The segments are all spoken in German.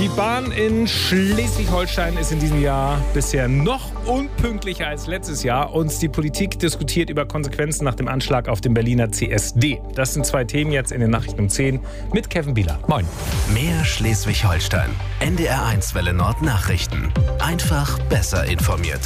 Die Bahn in Schleswig-Holstein ist in diesem Jahr bisher noch unpünktlicher als letztes Jahr und die Politik diskutiert über Konsequenzen nach dem Anschlag auf den Berliner CSD. Das sind zwei Themen jetzt in den Nachrichten um 10 mit Kevin Bieler. Moin. Mehr Schleswig-Holstein. NDR1 Welle Nord Nachrichten. Einfach besser informiert.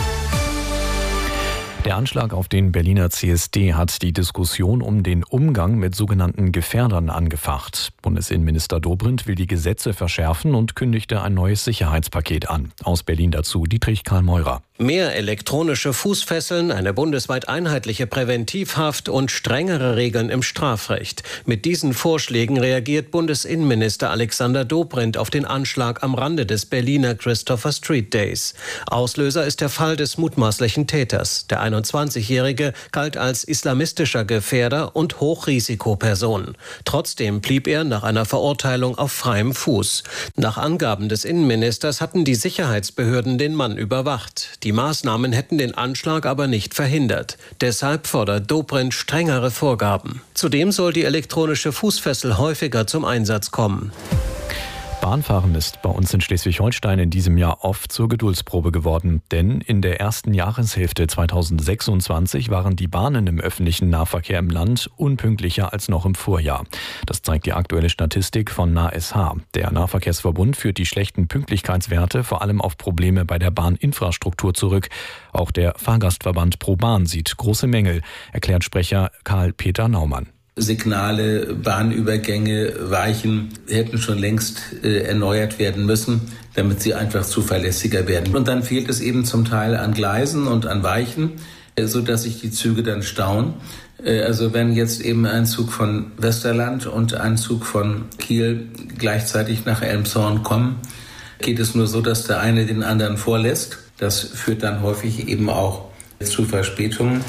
Der Anschlag auf den Berliner CSD hat die Diskussion um den Umgang mit sogenannten Gefährdern angefacht. Bundesinnenminister Dobrindt will die Gesetze verschärfen und kündigte ein neues Sicherheitspaket an. Aus Berlin dazu Dietrich Karl Meurer. Mehr elektronische Fußfesseln, eine bundesweit einheitliche Präventivhaft und strengere Regeln im Strafrecht. Mit diesen Vorschlägen reagiert Bundesinnenminister Alexander Dobrindt auf den Anschlag am Rande des Berliner Christopher Street Days. Auslöser ist der Fall des mutmaßlichen Täters. Der 21-Jährige galt als islamistischer Gefährder und Hochrisikoperson. Trotzdem blieb er nach einer Verurteilung auf freiem Fuß. Nach Angaben des Innenministers hatten die Sicherheitsbehörden den Mann überwacht. Die Maßnahmen hätten den Anschlag aber nicht verhindert. Deshalb fordert Dobrindt strengere Vorgaben. Zudem soll die elektronische Fußfessel häufiger zum Einsatz kommen. Bahnfahren ist bei uns in Schleswig-Holstein in diesem Jahr oft zur Geduldsprobe geworden. Denn in der ersten Jahreshälfte 2026 waren die Bahnen im öffentlichen Nahverkehr im Land unpünktlicher als noch im Vorjahr. Das zeigt die aktuelle Statistik von NASH. Der Nahverkehrsverbund führt die schlechten Pünktlichkeitswerte vor allem auf Probleme bei der Bahninfrastruktur zurück. Auch der Fahrgastverband ProBahn sieht große Mängel, erklärt Sprecher Karl-Peter Naumann. Signale, Bahnübergänge, Weichen hätten schon längst erneuert werden müssen, damit sie einfach zuverlässiger werden. Und dann fehlt es eben zum Teil an Gleisen und an Weichen, sodass sich die Züge dann stauen. Also wenn jetzt eben ein Zug von Westerland und ein Zug von Kiel gleichzeitig nach Elmshorn kommen, geht es nur so, dass der eine den anderen vorlässt. Das führt dann häufig eben auch zu Verspätungen.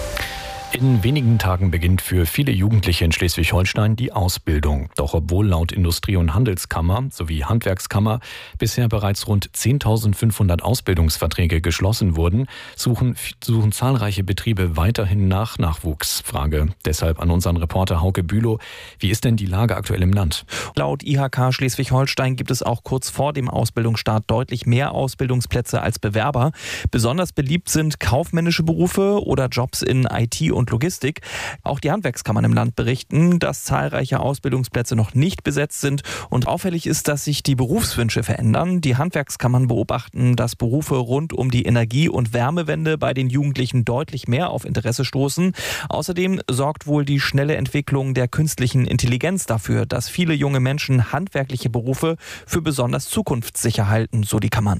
In wenigen Tagen beginnt für viele Jugendliche in Schleswig-Holstein die Ausbildung. Doch obwohl laut Industrie- und Handelskammer sowie Handwerkskammer bisher bereits rund 10.500 Ausbildungsverträge geschlossen wurden, suchen zahlreiche Betriebe weiterhin nach Nachwuchs. Frage deshalb an unseren Reporter Hauke Bülow. Wie ist denn die Lage aktuell im Land? Laut IHK Schleswig-Holstein gibt es auch kurz vor dem Ausbildungsstart deutlich mehr Ausbildungsplätze als Bewerber. Besonders beliebt sind kaufmännische Berufe oder Jobs in IT und Logistik. Auch die Handwerkskammern im Land berichten, dass zahlreiche Ausbildungsplätze noch nicht besetzt sind und auffällig ist, dass sich die Berufswünsche verändern. Die Handwerkskammern beobachten, dass Berufe rund um die Energie- und Wärmewende bei den Jugendlichen deutlich mehr auf Interesse stoßen. Außerdem sorgt wohl die schnelle Entwicklung der künstlichen Intelligenz dafür, dass viele junge Menschen handwerkliche Berufe für besonders zukunftssicher halten, so die Kammern.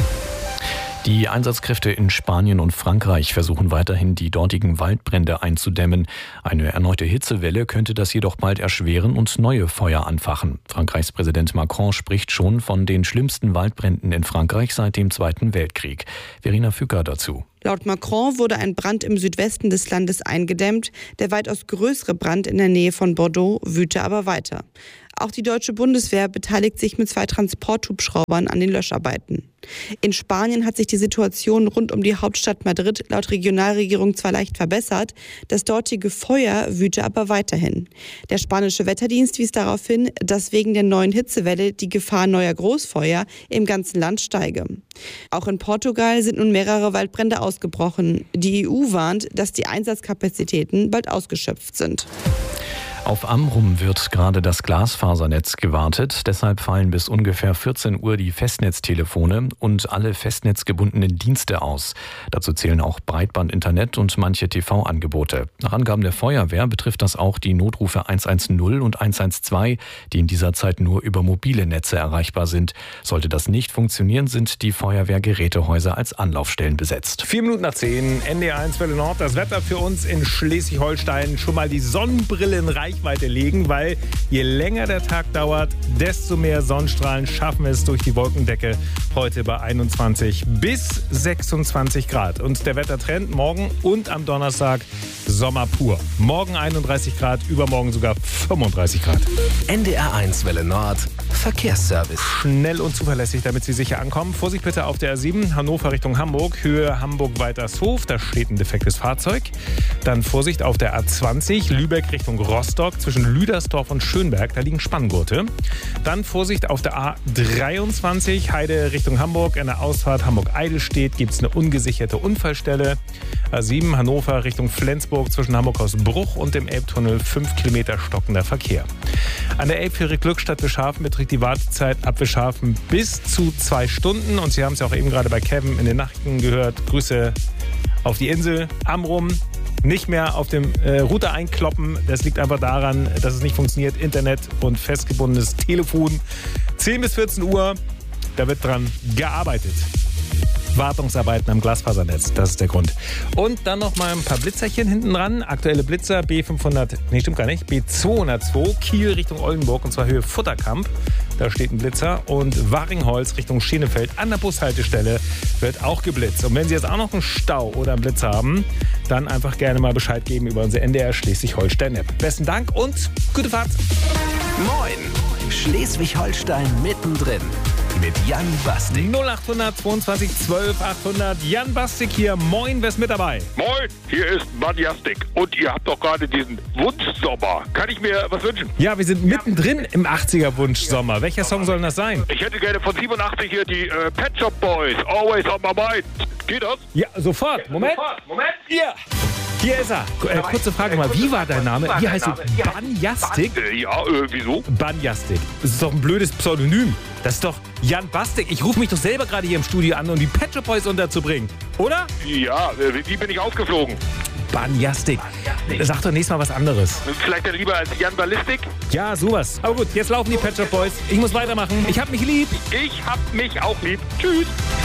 Die Einsatzkräfte in Spanien und Frankreich versuchen weiterhin, die dortigen Waldbrände einzudämmen. Eine erneute Hitzewelle könnte das jedoch bald erschweren und neue Feuer anfachen. Frankreichs Präsident Macron spricht schon von den schlimmsten Waldbränden in Frankreich seit dem Zweiten Weltkrieg. Verena Fücker dazu. Laut Macron wurde ein Brand im Südwesten des Landes eingedämmt. Der weitaus größere Brand in der Nähe von Bordeaux wüte aber weiter. Auch die deutsche Bundeswehr beteiligt sich mit 2 Transporthubschraubern an den Löscharbeiten. In Spanien hat sich die Situation rund um die Hauptstadt Madrid laut Regionalregierung zwar leicht verbessert, das dortige Feuer wüte aber weiterhin. Der spanische Wetterdienst wies darauf hin, dass wegen der neuen Hitzewelle die Gefahr neuer Großfeuer im ganzen Land steige. Auch in Portugal sind nun mehrere Waldbrände ausgebrochen. Die EU warnt, dass die Einsatzkapazitäten bald ausgeschöpft sind. Auf Amrum wird gerade das Glasfasernetz gewartet. Deshalb fallen bis ungefähr 14 Uhr die Festnetztelefone und alle festnetzgebundenen Dienste aus. Dazu zählen auch Breitband, Internet und manche TV-Angebote. Nach Angaben der Feuerwehr betrifft das auch die Notrufe 110 und 112, die in dieser Zeit nur über mobile Netze erreichbar sind. Sollte das nicht funktionieren, sind die Feuerwehrgerätehäuser als Anlaufstellen besetzt. 4 Minuten nach 10, NDR1 Welle Nord. Das Wetter für uns in Schleswig-Holstein. Schon mal die Sonnenbrillen Reichweite legen, weil je länger der Tag dauert, desto mehr Sonnenstrahlen schaffen es durch die Wolkendecke. Heute bei 21 bis 26 Grad. Und der Wettertrend morgen und am Donnerstag Sommer pur. Morgen 31 Grad, übermorgen sogar 35 Grad. NDR1 Welle Nord. Verkehrsservice. Schnell und zuverlässig, damit Sie sicher ankommen. Vorsicht bitte auf der A7, Hannover Richtung Hamburg, Höhe Hamburg-Weitershof, da steht ein defektes Fahrzeug. Dann Vorsicht auf der A20, Lübeck Richtung Rostock, zwischen Lüdersdorf und Schönberg, da liegen Spanngurte. Dann Vorsicht auf der A23, Heide Richtung Hamburg, an der Ausfahrt Hamburg-Eidelstedt gibt es eine ungesicherte Unfallstelle. A7, Hannover Richtung Flensburg, zwischen Hamburg-Hausbruch und dem Elbtunnel 5 Kilometer stockender Verkehr. An der Elbfähre Glückstadt Wischhafen beträgt die Wartezeit ab Wischhafen bis zu 2 Stunden. Und Sie haben es ja auch eben gerade bei Kevin in den Nachrichten gehört. Grüße auf die Insel Amrum. Nicht mehr auf dem Router einkloppen. Das liegt einfach daran, dass es nicht funktioniert. Internet und festgebundenes Telefon. 10 bis 14 Uhr, da wird dran gearbeitet. Wartungsarbeiten am Glasfasernetz, das ist der Grund. Und dann noch mal ein paar Blitzerchen hinten dran. Aktuelle Blitzer B202 Kiel Richtung Oldenburg und zwar Höhe Futterkamp. Da steht ein Blitzer. Und Waringholz Richtung Schenefeld an der Bushaltestelle wird auch geblitzt. Und wenn Sie jetzt auch noch einen Stau oder einen Blitz haben, dann einfach gerne mal Bescheid geben über unsere NDR Schleswig-Holstein-App. Besten Dank und gute Fahrt. Moin, Schleswig-Holstein mittendrin. Mit Jan Bastik. 0800 22 12 800. Jan Bastik hier. Moin, wer ist mit dabei? Moin, hier ist Banjastik. Und ihr habt doch gerade diesen Wunschsommer. Kann ich mir was wünschen? Ja, wir sind mittendrin im 80er-Wunschsommer. Welcher Song soll das sein? Ich hätte gerne von 87 hier die Pet Shop Boys. Always on my mind. Geht das? Ja, sofort. Moment. Ja. Hier ist er. Kurze Frage mal, wie war dein Name? Hier heißt du Banjastik? Wieso? Banjastik. Das ist doch ein blödes Pseudonym. Das ist doch Jan Bastik. Ich rufe mich doch selber gerade hier im Studio an, um die Pet Shop Boys unterzubringen. Oder? Ja, wie bin ich aufgeflogen? Banjastik. Sag doch nächstes Mal was anderes. Vielleicht dann lieber als Jan Ballistik? Ja, sowas. Aber gut, jetzt laufen die Pet Shop Boys. Ich muss weitermachen. Ich hab mich lieb. Ich hab mich auch lieb. Tschüss.